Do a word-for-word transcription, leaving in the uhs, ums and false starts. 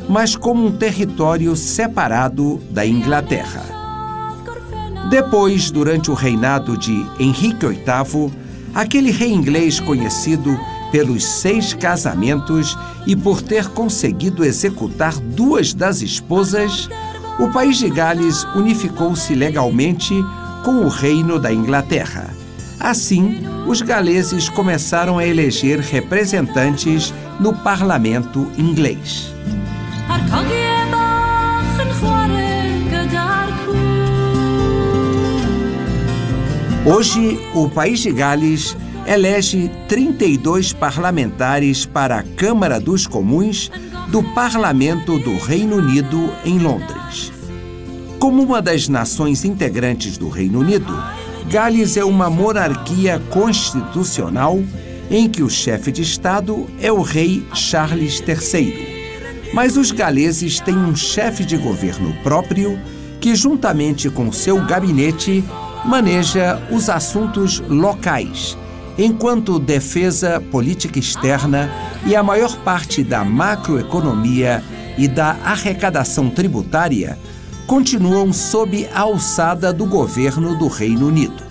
mas como um território separado da Inglaterra. Depois, durante o reinado de Henrique oitavo, aquele rei inglês conhecido pelos seis casamentos e por ter conseguido executar duas das esposas, o país de Gales unificou-se legalmente com o reino da Inglaterra. Assim, os galeses começaram a eleger representantes no parlamento inglês. Hoje, o país de Gales elege trinta e dois parlamentares para a Câmara dos Comuns do Parlamento do Reino Unido em Londres. Como uma das nações integrantes do Reino Unido, Gales é uma monarquia constitucional em que o chefe de Estado é o rei Charles terceiro. Mas os galeses têm um chefe de governo próprio que, juntamente com seu gabinete, maneja os assuntos locais, enquanto defesa, política externa e a maior parte da macroeconomia e da arrecadação tributária continuam sob a alçada do governo do Reino Unido.